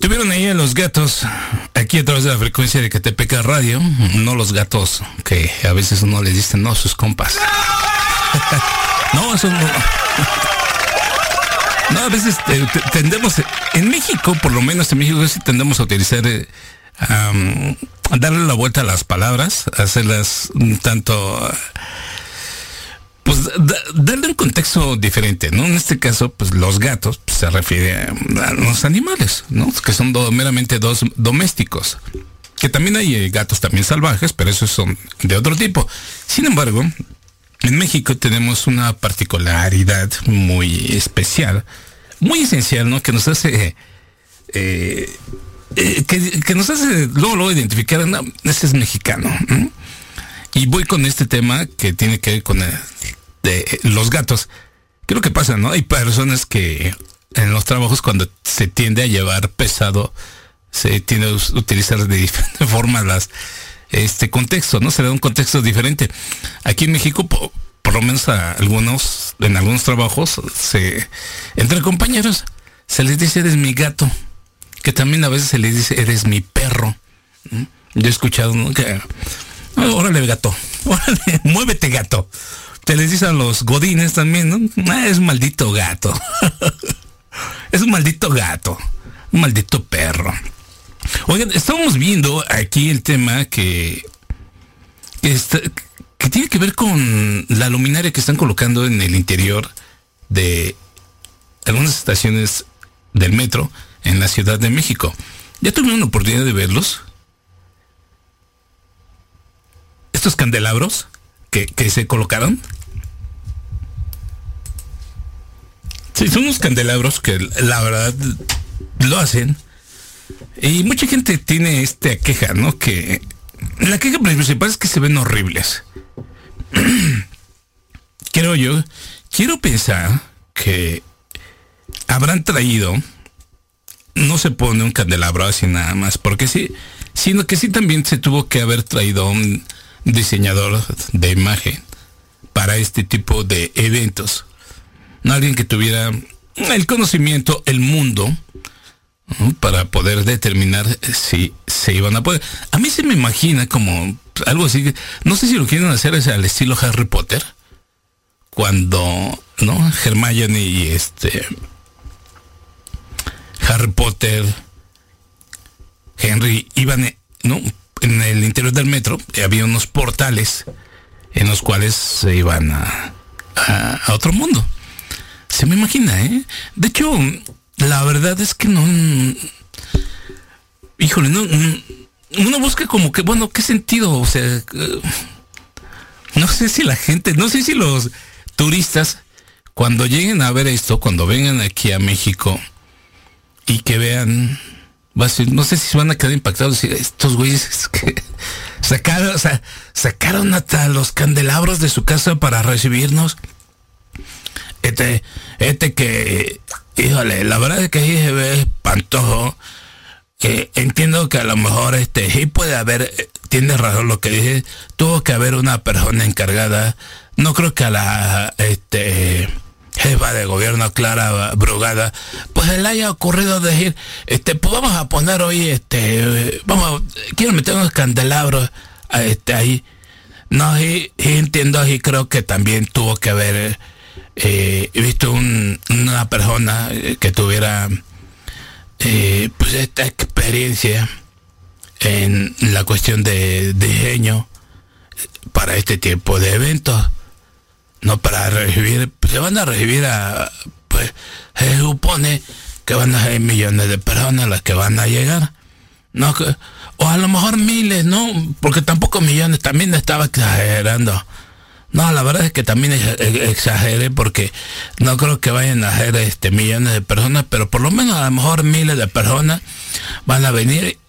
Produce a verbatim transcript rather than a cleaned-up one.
Tuvieron ahí a los gatos, aquí a través de la frecuencia de Catepec Radio, no los gatos que a veces uno les dice, no, sus compas. No, eso no. No, a veces eh, tendemos, en México, por lo menos en México, sí tendemos a utilizar, eh, um, a darle la vuelta a las palabras, a hacerlas un tanto... Pues da, darle un contexto diferente, ¿no? En este caso, pues los gatos pues, se refiere a, a los animales, ¿no? Que son do, meramente dos domésticos. Que también hay eh, gatos también salvajes, pero esos son de otro tipo. Sin embargo, en México tenemos una particularidad muy especial, muy esencial, ¿no? Que nos hace, eh, eh, que, que nos hace luego, luego identificar, no, ese es mexicano, ¿no? Y voy con este tema que tiene que ver con el, de los gatos. ¿Qué es lo que pasa, no? Hay personas que en los trabajos, cuando se tiende a llevar pesado, se tiende a utilizar de diferentes formas las, este contexto, ¿no? Se le da un contexto diferente. Aquí en México, por, por lo menos a algunos, en algunos trabajos, se, entre compañeros, se les dice, eres mi gato. Que también a veces se les dice, eres mi perro. ¿Mm? Yo he escuchado, ¿no? Que... Órale, gato. Órale, muévete, gato. Te les dicen a los godines también, ¿no? Ah, es un maldito gato. Es un maldito gato. Un maldito perro. Oigan, estamos viendo aquí el tema que, que, está, que tiene que ver con la luminaria que están colocando en el interior de algunas estaciones del metro en la Ciudad de México. ¿Ya tuvieron la oportunidad de verlos? Estos candelabros que, que se colocaron. Sí, son unos candelabros que la verdad lo hacen. Y mucha gente tiene esta queja, ¿no? Que la queja principal es que se ven horribles. Creo yo, quiero pensar que habrán traído, no se pone un candelabro así nada más, porque sí, sino que sí también se tuvo que haber traído un diseñador de imagen para este tipo de eventos, ¿no? Alguien que tuviera el conocimiento, el mundo, ¿no? Para poder determinar si se iban a poder. A mí se me imagina como algo así, no sé si lo quieren hacer es al estilo Harry Potter, cuando, ¿no? Hermione y este Harry Potter, Henry iban, ¿no? En el interior del metro había unos portales en los cuales se iban a, a, a otro mundo. Se me imagina, ¿eh? De hecho, la verdad es que no... Híjole, no... Uno busca como que, bueno, ¿qué sentido? O sea... No sé si la gente... No sé si los turistas, cuando lleguen a ver esto, cuando vengan aquí a México y que vean... Va a ser, no sé si se van a quedar impactados. Estos güeyes que sacaron, o sea, sacaron hasta los candelabros de su casa para recibirnos. Este, este que, híjole, la verdad es que ahí se ve espantoso. Eh, entiendo que a lo mejor este, sí puede haber, tiene razón lo que dije, tuvo que haber una persona encargada. No creo que a la, este... jefa de gobierno Clara Brugada, pues le haya ocurrido decir, este, pues vamos a poner hoy, este, vamos, quiero meter unos candelabros, este, ahí. No, y, y entiendo, y creo que también tuvo que haber eh, visto un, una persona que tuviera, eh, pues esta experiencia en la cuestión de diseño para este tipo de eventos. No para recibir, se van a recibir a, pues, se supone que van a ser millones de personas las que van a llegar, no, que, o a lo mejor miles, no, porque tampoco millones, también estaba exagerando. No, la verdad es que también exageré porque no creo que vayan a ser este millones de personas, pero por lo menos a lo mejor miles de personas van a venir